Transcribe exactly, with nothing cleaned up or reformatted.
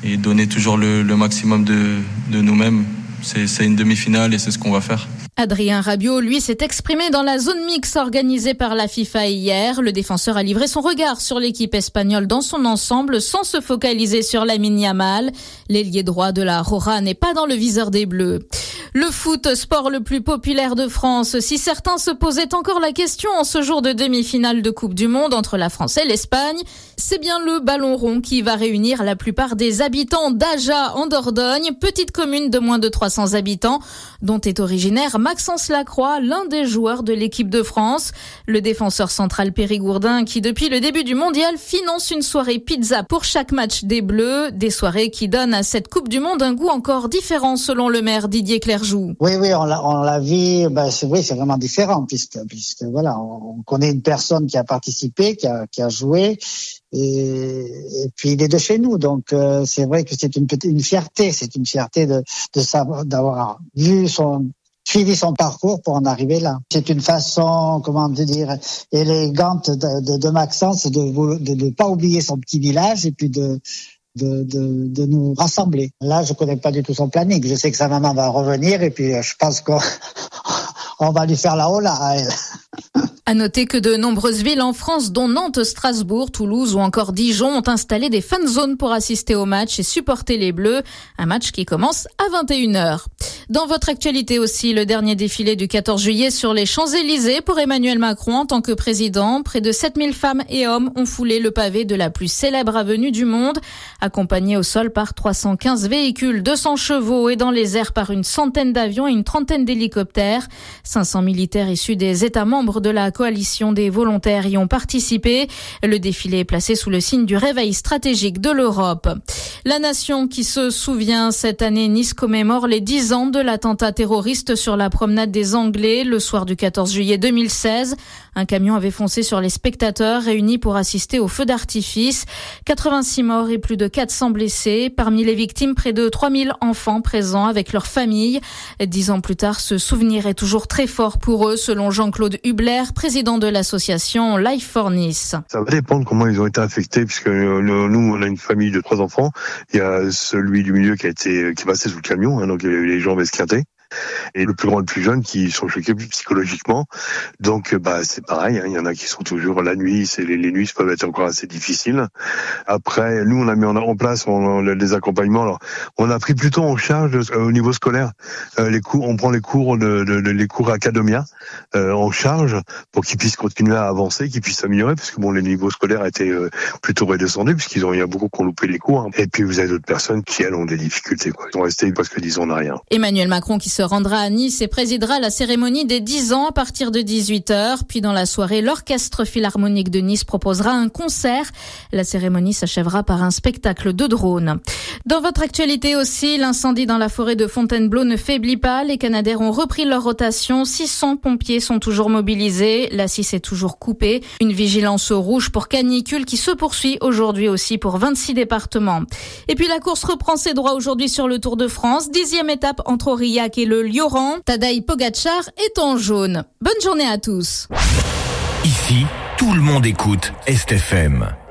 et donner toujours le, le maximum de, de nous-mêmes. C'est, c'est une demi-finale et c'est ce qu'on va faire. Adrien Rabiot, lui, s'est exprimé dans la zone mixte organisée par la FIFA hier. Le défenseur a livré son regard sur l'équipe espagnole dans son ensemble sans se focaliser sur Lamine Yamal. L'ailier droit de la Roja n'est pas dans le viseur des Bleus. Le foot, sport le plus populaire de France. Si certains se posaient encore la question en ce jour de demi-finale de Coupe du Monde entre la France et l'Espagne, c'est bien le ballon rond qui va réunir la plupart des habitants d'Aja en Dordogne, petite commune de moins de trois cents habitants, dont est originaire Maxence Lacroix, l'un des joueurs de l'équipe de France. Le défenseur central périgourdin qui, depuis le début du mondial, finance une soirée pizza pour chaque match des Bleus. Des soirées qui donnent à cette Coupe du Monde un goût encore différent selon le maire Didier Clergeau. Oui, oui, on l'a, on l'a vu, ben, c'est oui, c'est vraiment différent puisque, puisque voilà, on, on connaît une personne qui a participé, qui a, qui a joué. Et, et puis il est de chez nous, donc euh, c'est vrai que c'est une petite, une fierté, c'est une fierté de, de savoir, d'avoir vu son, suivi son parcours pour en arriver là. C'est une façon, comment dire, élégante de, de, de Maxence de ne pas oublier son petit village et puis de De, de, de nous rassembler. Là, je connais pas du tout son planning. Je sais que sa maman va revenir et puis je pense qu'on on va lui faire la hola à elle. À noter que de nombreuses villes en France, dont Nantes, Strasbourg, Toulouse ou encore Dijon, ont installé des fan zones pour assister au match et supporter les Bleus. Un match qui commence à vingt et une heures. Dans votre actualité aussi, le dernier défilé du quatorze juillet sur les Champs-Élysées pour Emmanuel Macron en tant que président. Près de sept mille femmes et hommes ont foulé le pavé de la plus célèbre avenue du monde, accompagnés au sol par trois cent quinze véhicules, deux cents chevaux et dans les airs par une centaine d'avions et une trentaine d'hélicoptères. cinq cents militaires issus des États membres de la coalition des volontaires y ont participé. Le défilé est placé sous le signe du réveil stratégique de l'Europe. La nation qui se souvient, cette année, Nice commémore les dix ans de l'attentat terroriste sur la promenade des Anglais le soir du quatorze juillet deux mille seize. Un camion avait foncé sur les spectateurs réunis pour assister au feu d'artifice. quatre-vingt-six morts et plus de quatre cents blessés. Parmi les victimes, près de trois mille enfants présents avec leurs familles. Dix ans plus tard, ce souvenir est toujours très fort pour eux, selon Jean-Claude Hubler, président de l'association Life for Nice. Ça va dépendre comment ils ont été affectés, puisque nous, on a une famille de trois enfants. Il y a celui du milieu qui a été, qui est passé sous le camion, hein, donc il y a eu les jambes esquintées. Et le plus grand et le plus jeune qui sont choqués psychologiquement. Donc bah c'est pareil, hein, il y en a qui sont toujours la nuit, c'est les, les nuits peuvent être encore assez difficiles. Après, nous on a mis en, en place on, des accompagnements. Alors, on a pris plutôt en charge euh, au niveau scolaire euh, les cours, on prend les cours de, de, de les cours Academia euh, en charge pour qu'ils puissent continuer à avancer, qu'ils puissent s'améliorer, parce que bon les niveaux scolaires étaient euh, plutôt redescendus puisqu'ils ont il y a beaucoup qui ont loupé les cours. Hein. Et puis vous avez d'autres personnes qui elles ont des difficultés quoi. Ils sont restés presque dix ans en arrière. Emmanuel Macron qui se rendra à Nice et présidera la cérémonie des dix ans à partir de dix-huit heures. Puis dans la soirée, l'Orchestre Philharmonique de Nice proposera un concert. La cérémonie s'achèvera par un spectacle de drones. Dans votre actualité aussi, l'incendie dans la forêt de Fontainebleau ne faiblit pas. Les Canadaires ont repris leur rotation. six cents pompiers sont toujours mobilisés. La scie est toujours coupée. Une vigilance rouge pour canicule qui se poursuit aujourd'hui aussi pour vingt-six départements. Et puis la course reprend ses droits aujourd'hui sur le Tour de France. Dixième étape entre Aurillac et le Lioran. Tadej Pogačar est en jaune. Bonne journée à tous. Ici, tout le monde écoute Est F M.